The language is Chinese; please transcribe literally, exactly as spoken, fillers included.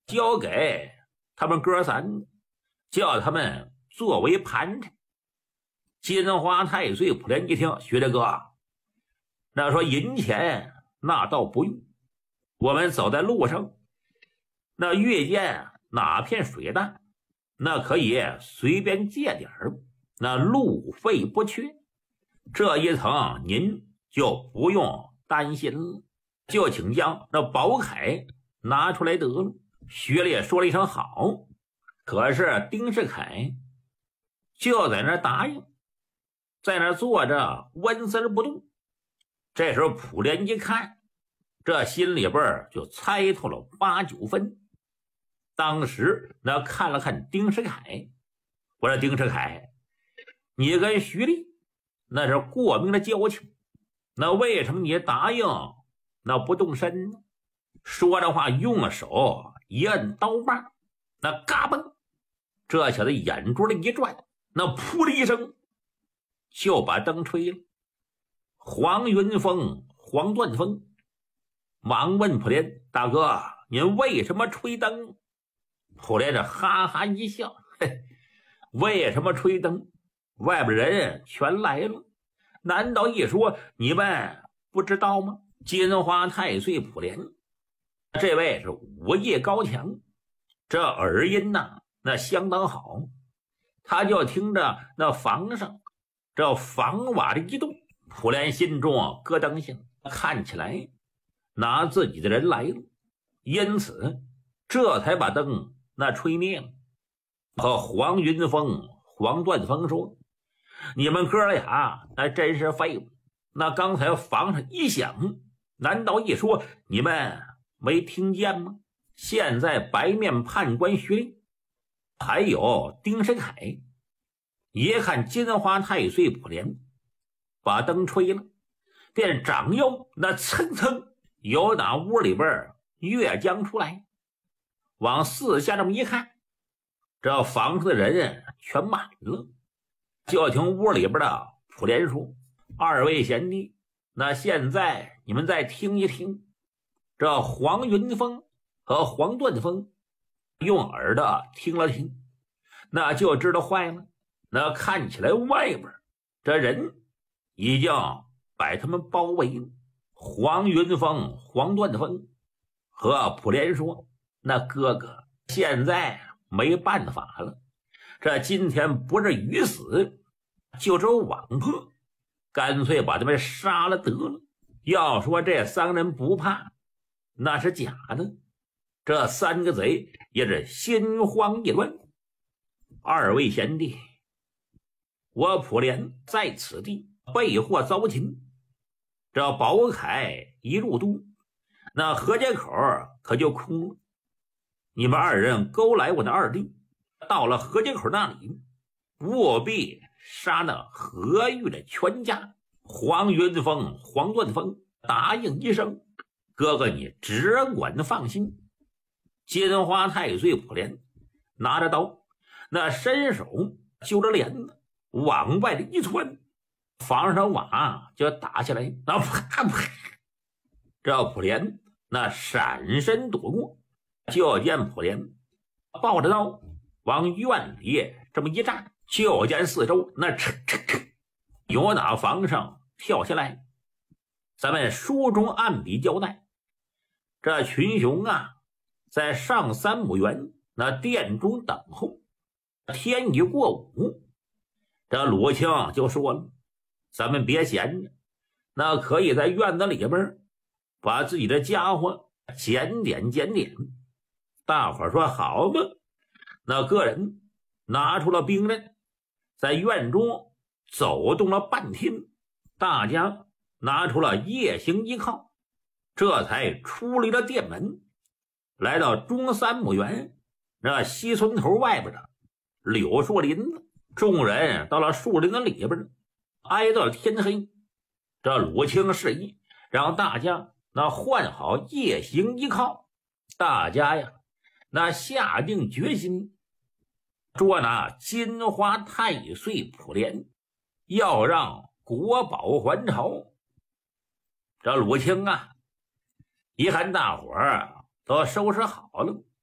交给他们哥三个，叫他们作为盘缠。金花太岁普莲一听，徐大哥，那说银钱那倒不用，我们走在路上，那遇见哪片水淡，那可以随便借点儿，那路费不缺，这一层您就不用担心了，就请将那宝铠拿出来得了。徐烈说了一声好，可是丁世凯就在那答应，在那坐着纹丝不动。这时候普莲一看，这心里边就猜透了八九分。当时那看了看丁世凯，我说丁世凯，你跟徐烈那是过命的交情，那为什么你答应那不动身呢？说着话，用了手一摁刀把，那嘎嘣，这小子眼珠子一转，那噗的一声就把灯吹了。黄云峰、黄断峰忙问普莲，大哥，您为什么吹灯？普莲这哈哈一笑，嘿，为什么吹灯？外边人全来了，难道一说你们不知道吗？金花太岁普莲这位是武艺高强，这耳音呐那相当好，他就听着那房上这房瓦的一动，普莲心中咯噔响，看起来拿自己的人来了，因此这才把灯那吹灭了。和黄云峰、黄断峰说，你们哥俩那真是废物，那刚才房上一响，难道一说你们没听见吗？现在白面判官徐烈还有丁申凯一看金花太岁普莲把灯吹了，便掌腰那蹭蹭由打屋里边跃将出来，往四下这么一看，这房上的人全满了。就听屋里边的普莲说，二位贤弟，那现在你们再听一听，这黄云峰和黄断峰用耳朵听了听，那就知道坏了，那看起来外边这人已经把他们包围了。黄云峰、黄断峰和普莲说，那哥哥现在没办法了，这今天不是鱼死就是网破，干脆把他们杀了得了。要说这三人不怕，那是假的，这三个贼也是心慌意乱。二位贤弟，我普莲在此地被祸遭擒，这宝铠一入都，那河街口可就空了。你们二人勾来我的二弟，到了河街口那里，务必杀那何玉的全家。黄云峰、黄断峰答应一声，哥哥你只管放心。金花太岁普莲拿着刀，那伸手揪着帘子往外的一窜，房上瓦就打下来，那啪啪，这普莲那闪身躲过，就见普莲抱着刀往院里这么一站，就见四周那哧哧哧由打房上跳下来。咱们书中按笔交代，这群雄啊在上三亩园那殿中等候。天一过午，这鲁庆就说了，咱们别闲着，那可以在院子里边把自己的家伙检点检点。大伙说好吧，那个人拿出了兵刃，在院中走动了半天，大家拿出了夜行依靠，这才出离了殿门，来到中三亩园那西村头外边的柳树林子。众人到了树林子里边，挨到了天黑。这鲁清示意让大家那换好夜行依靠，大家呀那下定决心捉拿金花太岁普莲，要让国宝还朝。这鲁清啊一看大伙儿都收拾好了，